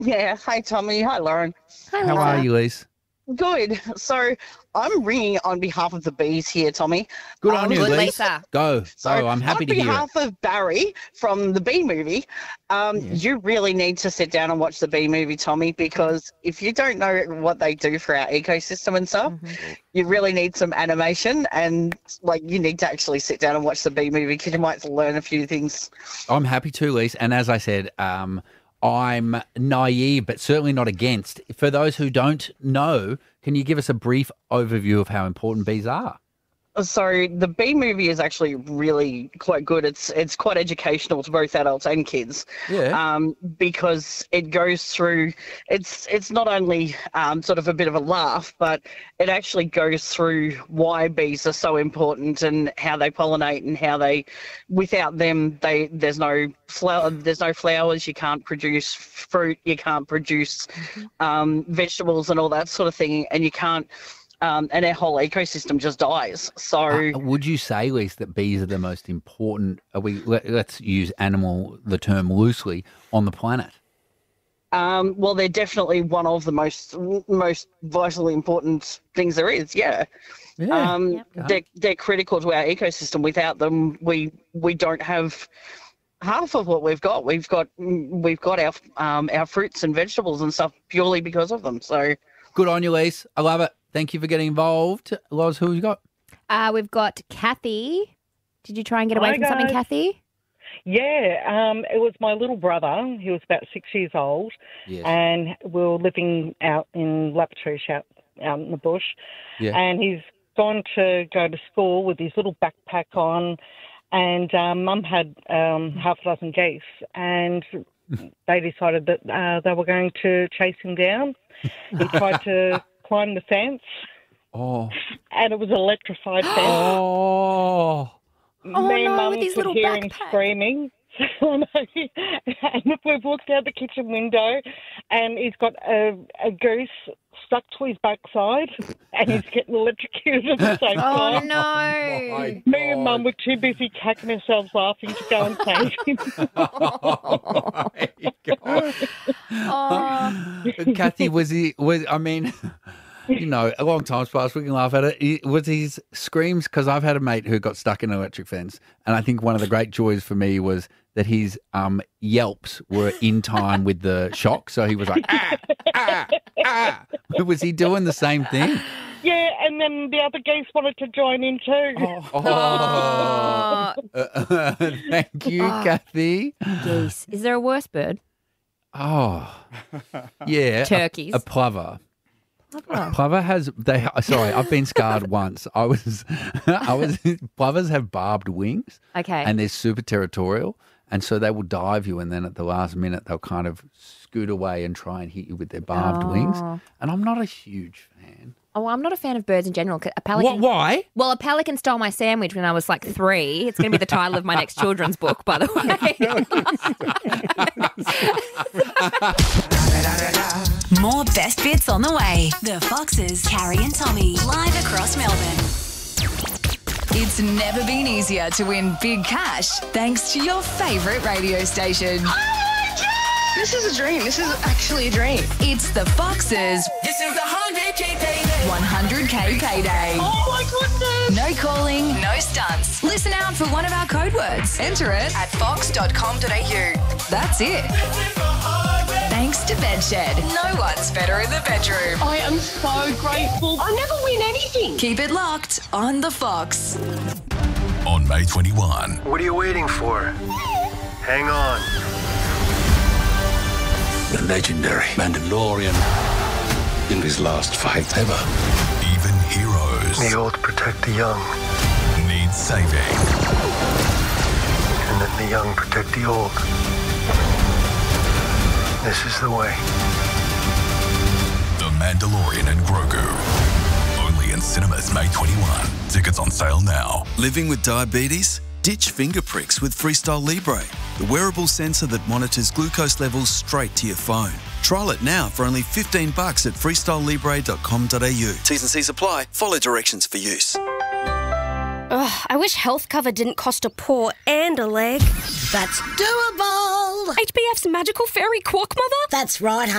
Yeah. Hi, Tommy. Hi, Lauren. Hi, How are you, Lise? Good. So I'm ringing on behalf of the bees here, Tommy. Good on you, Good, Lise. Lisa. Go. So I'm happy to on hear it. behalf of Barry from the Bee Movie, you really need to sit down and watch the Bee Movie, Tommy, because if you don't know what they do for our ecosystem and stuff, you really need some animation and you need to actually sit down and watch the Bee Movie because you might learn a few things. I'm happy to, Lise. And as I said, I'm naive, but certainly not against. For those who don't know, can you give us a brief overview of how important bees are? So the Bee Movie is actually really quite good. It's quite educational to both adults and kids. Yeah. Because it goes through. It's not only sort of a bit of a laugh, but it actually goes through why bees are so important and how they pollinate and how without them there's no flowers. You can't produce fruit. You can't produce vegetables and all that sort of thing, and you can't. And our whole ecosystem just dies. So, would you say, Lise, that bees are the most important? Let's use the term loosely, on the planet? well, they're definitely one of the most vitally important things there is. Yeah. They're critical to our ecosystem. Without them, we don't have half of what we've got. We've got our fruits and vegetables and stuff purely because of them. So good on you, Lise. I love it. Thank you for getting involved. Loz, who have you got? We've got Kathy. Did you try and get away from something, Kathy? Yeah, it was my little brother. He was about 6 years old, and we were living out in Lapatouche, out in the bush. Yeah. And he's gone to go to school with his little backpack on, and Mum had half a dozen geese, and they decided that they were going to chase him down. He tried to climb the fence. Oh. And it was an electrified fence. Oh. Me and Mum with his could little hear him backpack. screaming. And we've looked out the kitchen window and he's got a goose stuck to his backside and he's getting electrocuted at the same time. Oh, no. Me and Mum were too busy cacking ourselves laughing to go and save him. Oh, my God. Kathy, a long time's passed, we can laugh at it. Was his screams, because I've had a mate who got stuck in an electric fence, and I think one of the great joys for me was that his yelps were in time with the shock. So he was like, ah, ah, ah. Was he doing the same thing? Yeah, and then the other geese wanted to join in too. Thank you, Kathy. Geese. Is there a worse bird? Oh, yeah. Turkeys. A plover. Plover has. Sorry, I've been scarred once. Plovers have barbed wings. Okay. And they're super territorial, and so they will dive you, and then at the last minute they'll kind of scoot away and try and hit you with their barbed wings. And I'm not a huge fan. Oh, I'm not a fan of birds in general. A pelican. Why? Well, a pelican stole my sandwich when I was like 3. It's going to be the title of my next children's book, by the way. More best bits on the way. The Foxes, Carrie and Tommy, live across Melbourne. It's never been easier to win big cash thanks to your favourite radio station. This is a dream. This is actually a dream. It's the Foxes. This is 100K payday. 100K payday. Oh my goodness. No calling, no stunts. Listen out for one of our code words. Enter it at fox.com.au. That's it. Thanks to Bedshed. No one's better in the bedroom. I am so grateful. I never win anything. Keep it locked on The Fox. On May 21. What are you waiting for? Hang on. The legendary Mandalorian in his last fight ever. Even heroes. The old protect the young. Need saving. And then the young protect the old. This is the way. The Mandalorian and Grogu. Only in cinemas May 21. Tickets on sale now. Living with diabetes? Ditch finger pricks with Freestyle Libre, the wearable sensor that monitors glucose levels straight to your phone. Trial it now for only $15 at freestylelibre.com.au. T's and C's apply. Follow directions for use. Ugh, I wish health cover didn't cost a paw and a leg. That's doable. HBF's magical fairy quack mother? That's right,